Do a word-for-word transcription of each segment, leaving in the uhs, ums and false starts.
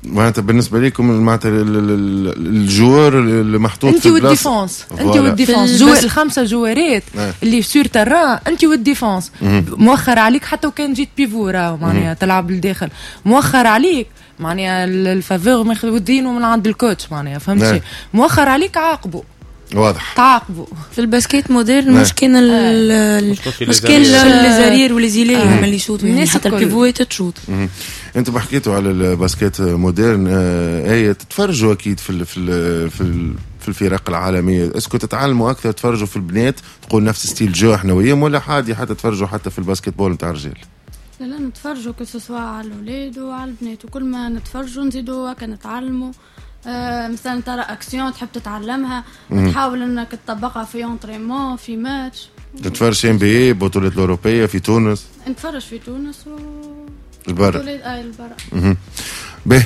معناتها بالنسبه لكم معناتها الجوار اللي محطوط انت في البلاصه والديفونس انت والديفونس جو الخمسه جوارات اللي سور ترا انت والديفونس موخر عليك حتى وكان جيت بيفورا معناها تلعب للداخل موخر عليك معناها الفافور ماخذينه من عند الكوتش معناها فهمتي موخر عليك عاقبه واضح تعاقبوا في الباسكيت مودرن مش كان مش كان الزرير والزيلي هم اللي يشوطوا يعني حتى البيفوات تشوط. انتم حكيتوا على الباسكيت مودرن ايه تتفرجوا اكيد في ال في ال في ال في الفرق العالميه اسكو تتعلموا اكثر تتفرجوا في البنات تقول نفس ستيل جو احنا وياهم ولا عادي حتى تتفرجوا حتى في الباسكيت بول نتاع الرجال؟ لا لا نتفرجوا كسوا على الاولاد وعلى البنات وكل ما نتفرجوا نزيدوا كنتعلموا. آه مثلا ترى اكسيون تحب تتعلمها وتحاول انك تطبقها في اونترينمون في ماتش. تتفرج ام بي اي بطولات الاوروبيه في تونس؟ نتفرج في تونس و البرا بطولات اي البرا. به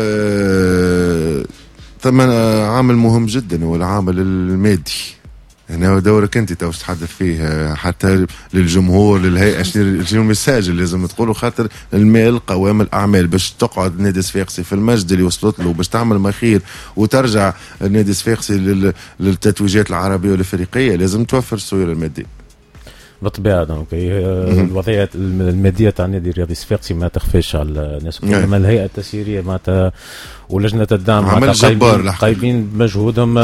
آه... ثم عامل مهم جدا هو العامل المادي. هنا دورك انت تو تتحدث فيه حتى للجمهور للهيئه شنو المساج اللي لازم تقوله خاطر المال قوام الاعمال باش تقعد نادي صفاقسي في المجد اللي وصلت له باش تعمل مخير وترجع نادي صفاقسي للتتويجات العربيه والافريقيه لازم توفر السيوله الماديه بالطبيعه. دونك الوضعيه الماديه تاع النادي الرياضي الصفاقسي ما تخفاش على الناس كل ما الهيئه التسييريه معناتها ولجنه الدعم معناتها قايمين بمجهودهم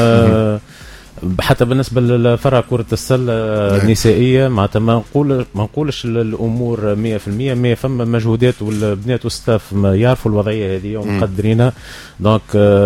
حتى بالنسبه للفرع كره السله النسائيه معناتها ما نقول ما نقولش الامور مية بالمية مية فما مجهودات والبنات والستاف يعرفوا الوضعيه هذه ومقدرينها. دونك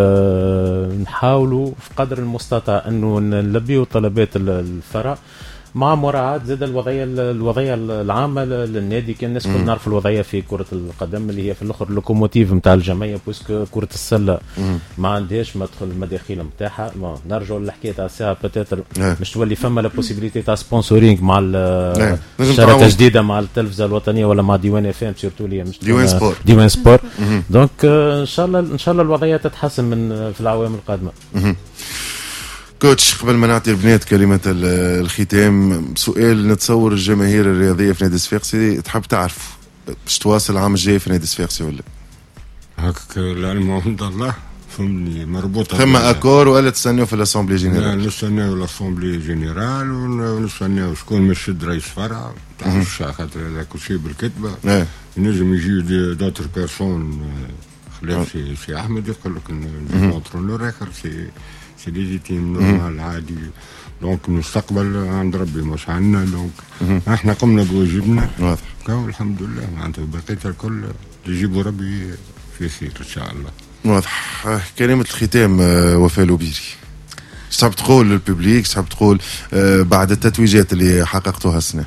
نحاولوا في قدر المستطاع انه نلبيوا طلبات الفرع مع مراعاة زاد الوضعية الوضعية العامة للنادي. كان الناس كل نعرف الوضعية في كرة القدم اللي هي في الأخر اللوكوموتيف متاع الجمعية بوسك كرة السلة ما عندهاش مدخل المداخيل متاعها. نرجع للحكاية تاع الساعة بتاتر مش تولي فما لا بوسيبيليتي تاع سبونسورينغ مع الشركة جديدة مع التلفزة الوطنية ولا مع ديوان اف ام سيرتو لي مش ديوان سبور ديوان سبور. دونك ان شاء الله ان شاء الله الوضعية تتحسن من في الأعوام القادمة. كوتش قبل ما نعطي البنات كلمة الختام سؤال نتصور الجماهير الرياضية في نادي صفاقسي تحب تعرف باش تواصل العام الجاي في نادي صفاقسي ولا هكاك؟ العلم عند الله فهمني مربوطة ثم أكور ولا تستنيو في الأسامبلي جينيرال؟ لا نستنيو الأسامبلي جينيرال ونستنيو شكون مرشد رئيس فرع تعرفش خاطر هذا كل شيء بالكتبة. ينجم يجي دوتر بيرسون خلاف سي سي أحمد يقول لك نونترونور آخر سي سي ليجيتيم نورمال عادي. دونك المستقبل عند ربي مش عنا. دونك احنا قمنا بواجبنا واضح والحمد لله معناتها بقيت الكل يجيبوا ربي في خير ان شاء الله. واضح. كلمة الختام وفاء لوبيري صعب تقول للببليك صعب تقول بعد التتويجات اللي حققتوها السنة؟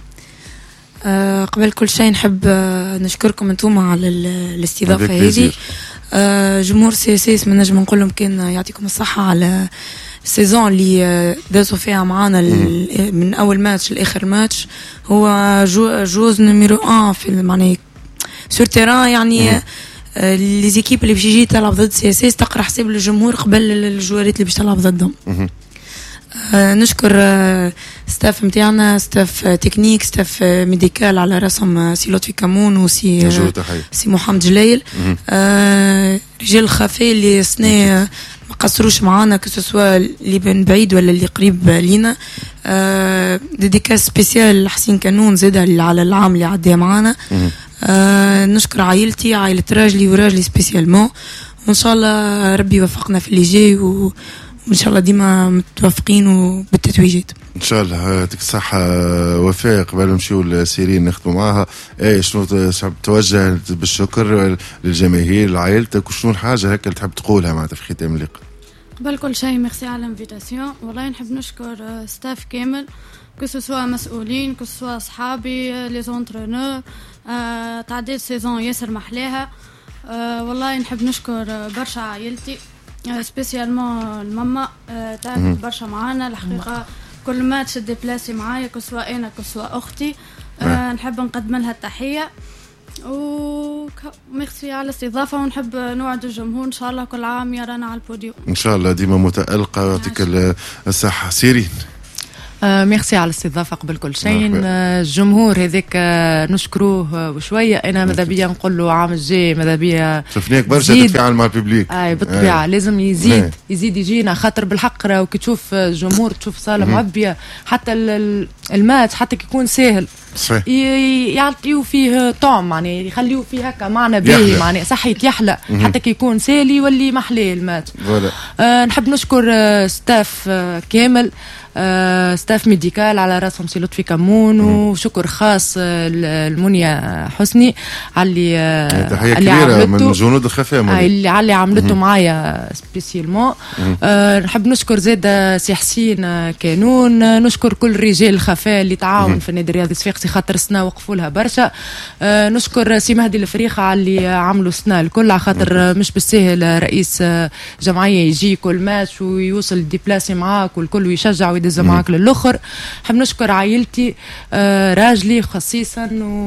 أه قبل كل شيء نحب نشكركم انتم على الاستضافة هذه. أه جمهور سي اس اس من نجم نقول لهم كان يعطيكم الصحة على السيزون اللي دازوا فيها معانا من اول ماتش لاخر ماتش. هو جو جوز نيميرو واحد في معناه سور تيران يعني لي زيكيب اللي باش يجي تلعب ضد سي اس اس تقرا حساب الجمهور قبل الجوارات اللي باش تلعب ضدهم. آه نشكر آه ستاف متاعنا ستاف آه تكنيك ستاف آه ميديكال على رسم سي لطفي كمون وسي آه سي محمد جليل. آه رجال الخفاء اللي سنة ما قصروش معانا كسوسوا اللي من بعيد ولا اللي قريب لينا. آه ديديكاس سبيسيال حسين كانون زاد على العام اللي عدى معانا. آه نشكر عائلتي عائلة راجلي وراجلي سبيسيالمون وان شاء الله ربي يوفقنا في اللي جاي و وإن شاء الله ديما متوافقين وبالتتويجات إن شاء الله. يعطيك الصحة وفاء. قبل ما نمشيو لسيرين نختم معها إيه شنو تحب توجه بالشكر للجماهير لعائلتك وشنو الحاجة هكا اللي تحب تقولها معناتها في ختام اللقاء؟ قبل كل شيء ميرسي على الانفيتاسيون. والله نحب نشكر ستاف كامل كسوا مسؤولين كسوا أصحابي لي زونترينور. آه تعديل سيزون ياسر محلاها. آه والله نحب نشكر برشا عائلتي سبيسيالمون الماما تعبت برشا معانا الحقيقة. كل ما تشد بلاسي معايا كسوا انا كسوا اختي. أه نحب نقدم لها التحية وميرسي على الاستضافة ونحب نوعد الجمهور ان شاء الله كل عام يرانا على البوديوم ان شاء الله ديما متألقة. يعطيك الصحة. سيرين آه ميرسي على الاستضافه. قبل كل شيء آه الجمهور هذاك آه نشكروه وشويه. انا ماذا بيا نقول له عام الجاي ماذا بيا شفناك برشا تتفاعل مع الببليك. اي بالطبيعه لازم يزيد آه. يزيد يجينا خاطر بالحق راهو كي تشوف الجمهور تشوف صاله معبيه حتى الماتش حتى كي يكون ساهل صحيح. يعطيو فيه طعم يعني يخليو فيه هكا معنى باهي معنى صحيت يحلى حتى كي يكون سالي يولي محلي الماتش. آه نحب نشكر آه ستاف آه كامل آه ستاف ميديكال على راسهم سي لطفي كمون وشكر خاص المنيا حسني على اللي آه تحيه كبيره من جنود الخفاء آه اللي على اللي عملته معايا سبيسيالمون. آه نحب نشكر زاد سي حسين آه كانون. آه نشكر كل رجال الخفاء اللي تعاون في النادي الرياضي صفاقسي خاطر السنه وقفوا لها برشا. آه نشكر سي مهدي الفريخه على اللي عملوا السنه الكل على خاطر مش بالسهل رئيس جمعيه يجي كل ماتش ويوصل ديبلاسي معاك والكل ويشجع ويدز معاك للاخر. نحب نشكر عائلتي آه راجلي خصيصا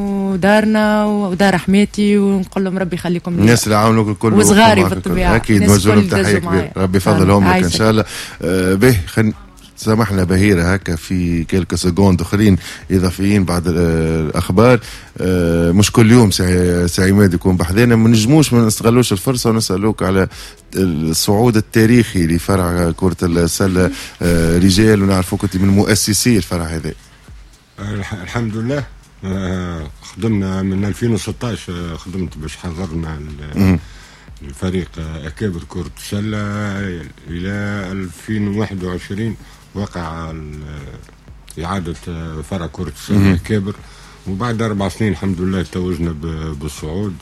ودارنا ودار حماتي ونقول لهم ربي يخليكم الناس اللي عاونوك الكل وصغاري بالطبيعه اكيد نوجه لهم تحيه كبيره ربي يفضلهم لك ان شاء الله. آه به خن سامحنا بهيرة هكا في كيلك سكوند اخرين اضافيين بعد الاخبار. آه مش كل يوم سي عماد يكون بحذانا ما نجموش ما نستغلوش الفرصه ونسالوك على الصعود التاريخي لفرع كره السله آه رجال ونعرفوك كنت من مؤسسي الفرع هذا. الحمد لله آه خدمنا من ألفين وستة عشر آه خدمت باش حضرنا الفريق اكابر كره السله الى ألفين وواحد وعشرين وقع إعادة فرع كرة السلة كابر وبعد أربع سنين الحمد لله توجنا بالصعود.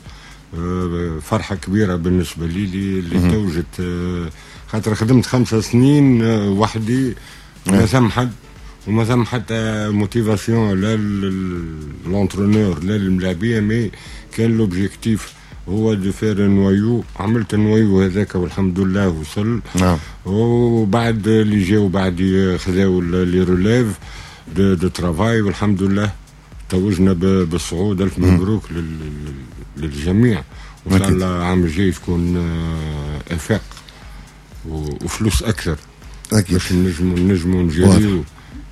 فرحة كبيرة بالنسبة لي اللي توجت خاطر خدمت خمسة سنين وحدي ما ثم حد وما ثم حتى موتيفاسيون لا للونترونور لا للملاعبية مي كان لوبجيكتيف هو دو فير نوايو. عملت النوايو هذاك والحمد لله وصل. نعم. وبعد اللي جاوا بعد خذاو لي روليف دو, دو ترافاي والحمد لله توجنا بالصعود. الف مبروك للجميع وان شاء الله العام الجاي تكون افاق وفلوس اكثر اكيد باش نجموا نجموا نجريو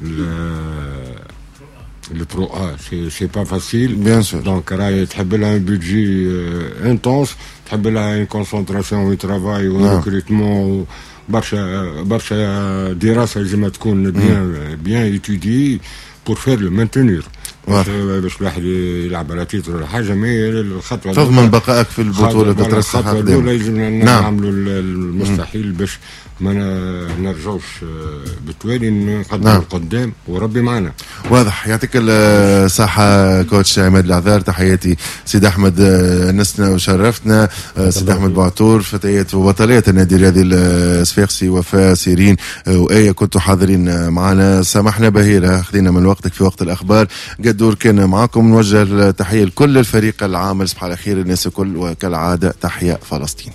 le pro A, c'est, c'est pas facile. Bien sûr. Donc, راهي تحب لها un budget euh, intense, تحب لها une concentration au travail, au ah. recrutement, برشا برشا دراسة لازم تكون bien bien étudiée pour faire le maintenir. باش الواحد يلعب على تيتر ولا حاجه ما الخطوه تضمن بقائك في البطوله بترشح الخطوه الاولى لازم نعملوا المستحيل باش ما نرجعوش بالتوالي نقدموا نعم. القدام وربي معنا. واضح. يعطيك الصحه كوتش عماد العذار. تحياتي سيد احمد نسنا وشرفتنا. سيد احمد بعتور فتيات وبطلات النادي الرياضي الصفاقسي وفاء سيرين وايه كنتوا حاضرين معنا. سامحنا بهيره خذينا من وقتك في وقت الاخبار. قدور كان معكم. نوجه تحيه لكل الفريق العامل. صباح الخير الناس الكل وكالعاده تحيه فلسطين.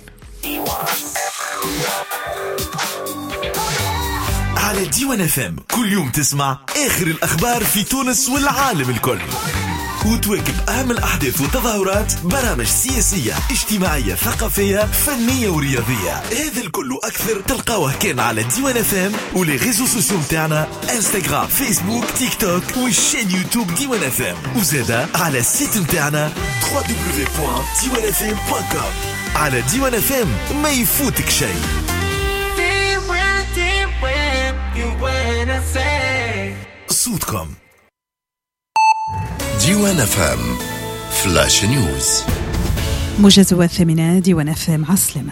على ديوان اف ام كل يوم تسمع اخر الاخبار في تونس والعالم الكل وتواكب اهم الاحداث والتظاهرات برامج سياسيه اجتماعيه ثقافيه فنيه ورياضيه. هذا الكل واكثر تلقاوه كان على ديوان اف ام ولي ريزو سوسيو نتاعنا انستغرام فيسبوك تيك توك والشين يوتيوب ديوان اف ام وزادا على السيت نتاعنا دبليو دبليو دبليو بوان ديوان اف ام بوان كوم. على ديوان اف ام ما يفوتك شيء. صوتكم ديوان اف ام فلاش نيوز. موجز الثامنة ديوان اف ام عسلمة.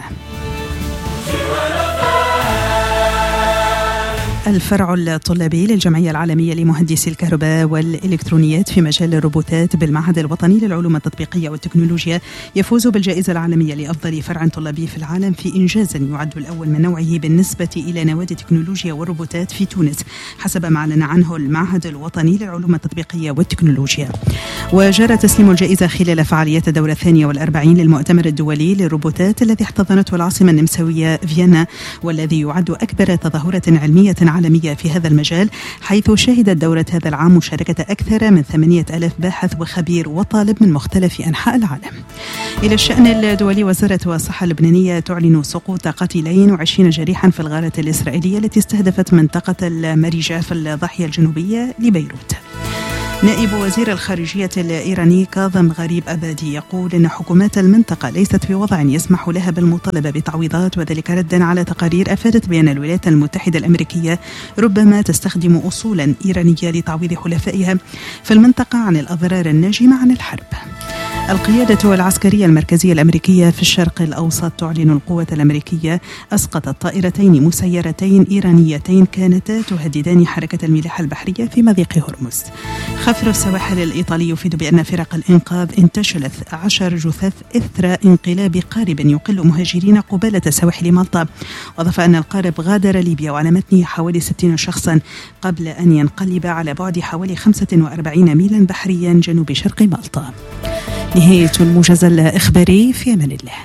الفرع الطلابي للجمعية العالمية لمهندسي الكهرباء والإلكترونيات في مجال الروبوتات بالمعهد الوطني للعلوم التطبيقية والتكنولوجيا يفوز بالجائزة العالمية لأفضل فرع طلابي في العالم في إنجاز يعد الأول من نوعه بالنسبة إلى نوادي التكنولوجيا والروبوتات في تونس حسب ما أعلن عنه المعهد الوطني للعلوم التطبيقية والتكنولوجيا. وجرى تسليم الجائزة خلال فعاليات الدورة الثانية والأربعين للمؤتمر الدولي للروبوتات الذي احتضنته العاصمة النمساوية فيينا والذي يعد أكبر تظاهرة علمية عالمية في هذا المجال، حيث شهدت دورة هذا العام مشاركة أكثر من ثمانية آلاف باحث وخبير وطالب من مختلف أنحاء العالم. إلى الشأن الدولي، وزارة الصحة اللبنانية تعلن سقوط قتيلين وعشرين جريحا في الغارة الإسرائيلية التي استهدفت منطقة المريجة في الضاحية الجنوبية لبيروت. نائب وزير الخارجية الإيراني كاظم غريب أبادي يقول إن حكومات المنطقة ليست في وضع يسمح لها بالمطالبة بتعويضات، وذلك ردا على تقارير أفادت بأن الولايات المتحدة الأمريكية ربما تستخدم أصولا إيرانية لتعويض حلفائها في المنطقة عن الأضرار الناجمة عن الحرب. القيادة العسكرية المركزية الأمريكية في الشرق الأوسط تعلن القوة الأمريكية أسقطت طائرتين مسيرتين إيرانيتين كانتا تهددان حركة الملاحة البحرية في مضيق هرمز. خفر السواحل الإيطالي يفيد بأن فرق الإنقاذ انتشلت عشر جثث إثر انقلاب قارب يقل مهاجرين قبالة سواحل مالطا، وأضاف أن القارب غادر ليبيا وعلى متنه حوالي ستين شخصا قبل أن ينقلب على بعد حوالي خمسة وأربعين ميلا بحريا جنوب شرق مالطا. نهاية الموجز الإخباري، في أمان الله.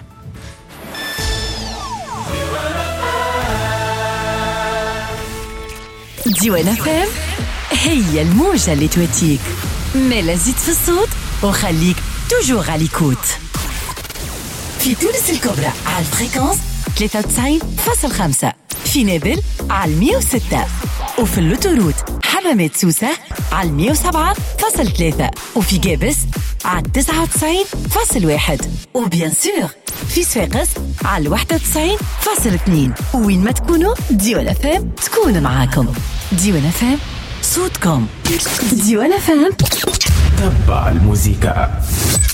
ديوان فام هي الموجة اللي تواتيك، مالا زيد في الصوت وخليك توجور على ليكوت. في تونس الكبرى على الفريكونس ثلاثة وتسعين فاصلة خمسة، في نابل على مية وستة، وفي اللوتوروت حمامات سوسة على مية وسبعة فاصلة ثلاثة، وفي جابس على تسعة وتسعين فاصلة واحد، وبيان سور في صفاقس على واحد وتسعين فاصلة اثنين. وين ما تكونوا ديوان فام تكون معاكم. ديوان فام صوتكم. ديوان فام تبع الموسيقى.